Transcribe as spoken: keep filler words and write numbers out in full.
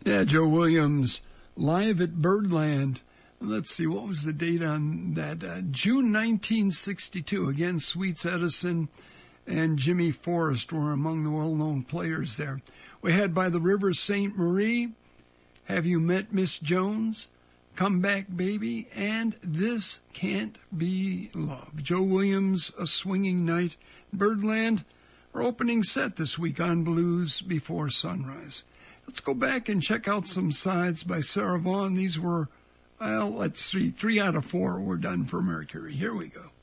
Yeah, Joe Williams, live at Birdland. Let's see, what was the date on that? Uh, June nineteen sixty-two. Again, Sweets Edison and Jimmy Forrest were among the well-known players there. We had By the River Saint Marie, Have You Met Miss Jones, Come Back Baby, and This Can't Be Love. Joe Williams, A Swinging Night, Birdland, our opening set this week on Blues Before Sunrise. Let's go back and check out some sides by Sarah Vaughan. These were, well, let's see, three out of four were done for Mercury. Here we go.